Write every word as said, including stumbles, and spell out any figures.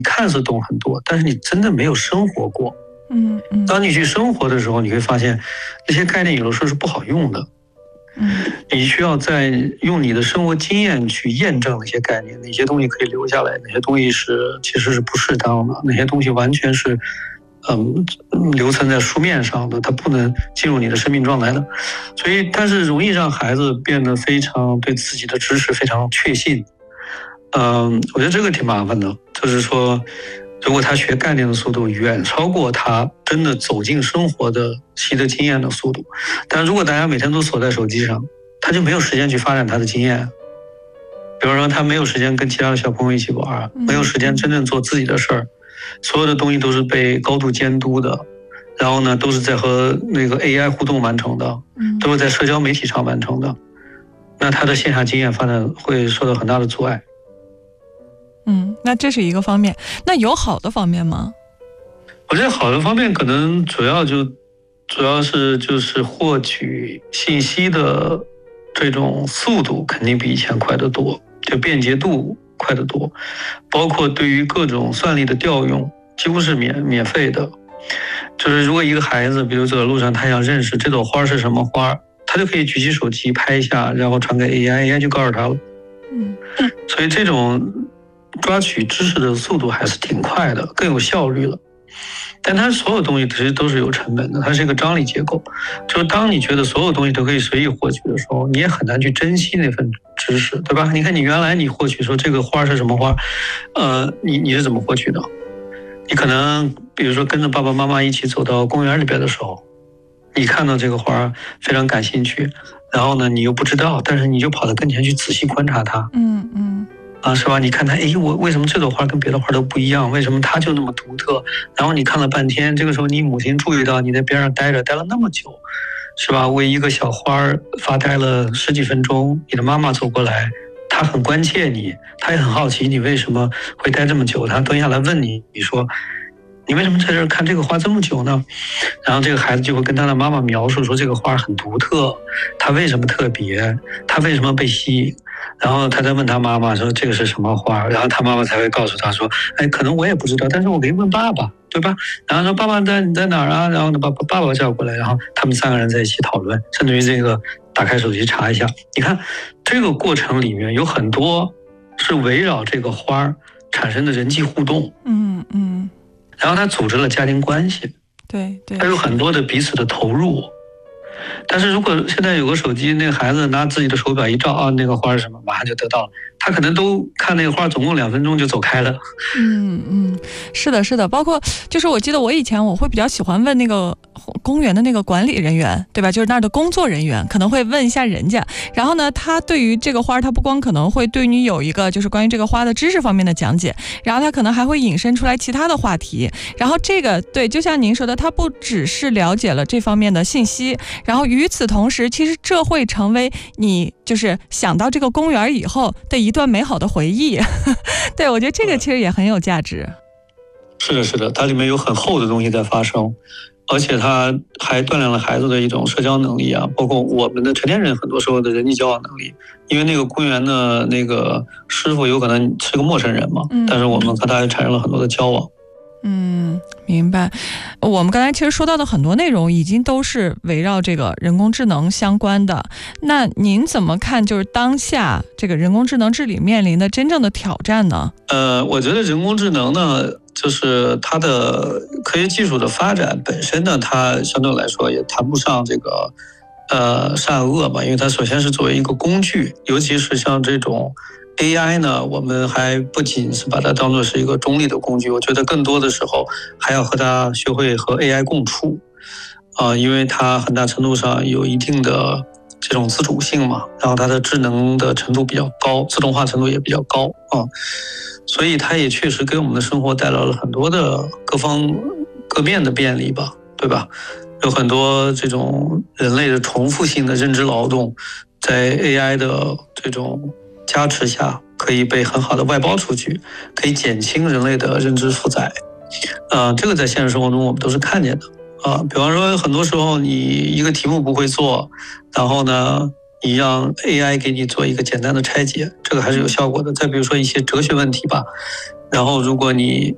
看似懂很多，但是你真的没有生活过。 嗯嗯， 当你去生活的时候，你会发现那些概念有的时候是不好用的。 嗯， 你需要在用你的生活经验去验证那些概念，哪些东西可以留下来，哪些东西是其实是不适当的，哪些东西完全是嗯留存在书面上的，它不能进入你的生命状态的。所以但是容易让孩子变得非常对自己的知识非常确信。嗯，我觉得这个挺麻烦的，就是说如果他学概念的速度远超过他真的走进生活的习得经验的速度，但如果大家每天都锁在手机上，他就没有时间去发展他的经验。比如说他没有时间跟其他的小朋友一起玩，没有时间真正做自己的事儿，所有的东西都是被高度监督的，然后呢都是在和那个 A I 互动完成的，都是在社交媒体上完成的，那他的线下经验发展会受到很大的阻碍。 嗯，那这是一个方面。那有好的方面吗？ 我觉得好的方面可能主要就主要是就是获取信息的这种速度肯定比以前快得多，就便捷度快得多，包括对于各种算力的调用几乎是免免费的。就是如果一个孩子比如走在路上，他想认识这朵花是什么花，他就可以举起手机拍一下，然后传给 A I，A I 就告诉他了。 嗯， 所以这种抓取知识的速度还是挺快的，更有效率了。但它所有东西其实都是有成本的，它是一个张力结构。就是当你觉得所有东西都可以随意获取的时候，你也很难去珍惜那份知识，对吧？你看你原来你获取说这个花是什么花，呃，你你是怎么获取的？你可能比如说跟着爸爸妈妈一起走到公园里边的时候，你看到这个花非常感兴趣，然后呢你又不知道，但是你就跑到跟前去仔细观察它。 嗯嗯。 啊，是吧？你看它，哎，我为什么这朵花跟别的花都不一样？为什么它就那么独特？然后你看了半天，这个时候你母亲注意到你在边上待着，待了那么久，是吧？为一个小花发呆了十几分钟，你的妈妈走过来，她很关切你，她也很好奇你为什么会待这么久，她蹲下来问你，你说你为什么在这儿看这个花这么久呢？然后这个孩子就会跟他的妈妈描述说这个花很独特，它为什么特别，它为什么被吸引。然后他再问他妈妈说这个是什么花，然后他妈妈才会告诉他说，哎，可能我也不知道，但是我可以问爸爸，对吧？然后说爸爸在你在哪儿啊？然后呢把爸爸叫过来，然后他们三个人在一起讨论，甚至于这个打开手机查一下。你看这个过程里面有很多是围绕这个花产生的人际互动， 嗯嗯， 然后他组织了家庭关系， 对对， 他有很多的彼此的投入。但是如果现在有个手机，那个孩子拿自己的手表一照啊，那个花是什么，马上就得到了。他可能都看那个花，总共两分钟就走开了。 嗯嗯，是的，是的。包括就是我记得我以前我会比较喜欢问那个公园的那个管理人员，对吧？就是那儿的工作人员，可能会问一下人家。然后呢，他对于这个花，他不光可能会对你有一个就是关于这个花的知识方面的讲解，然后他可能还会引申出来其他的话题。然后这个对，就像您说的，他不只是了解了这方面的信息。然后与此同时，其实这会成为你就是想到这个公园以后的一段美好的回忆。对，我觉得这个其实也很有价值。 是的，是的，它里面有很厚的东西在发生，而且它还锻炼了孩子的一种社交能力啊，包括我们的成年人很多时候的人际交往能力。因为那个公园的那个师傅有可能是个陌生人嘛，嗯、但是我们和他也产生了很多的交往。 嗯，明白。我们刚才其实说到的很多内容已经都是围绕这个人工智能相关的。那您怎么看就是当下这个人工智能治理面临的真正的挑战呢？ 呃，我觉得人工智能呢，就是它的科学技术的发展本身呢，它相对来说也谈不上这个呃善恶嘛，因为它首先是作为一个工具，尤其是像这种A I 呢，我们还不仅是把它当作是一个中立的工具，我觉得更多的时候还要和它学会和 A I 共处，啊、呃，因为它很大程度上有一定的这种自主性嘛，然后它的智能的程度比较高，自动化程度也比较高啊，所以它也确实给我们的生活带来了很多的各方各面的便利吧，对吧？有很多这种人类的重复性的认知劳动，在 A I 的这种加持下可以被很好的外包出去，可以减轻人类的认知负载。呃，这个在现实生活中我们都是看见的啊、呃。比方说很多时候你一个题目不会做，然后呢你让 A I 给你做一个简单的拆解，这个还是有效果的。再比如说一些哲学问题吧，然后如果你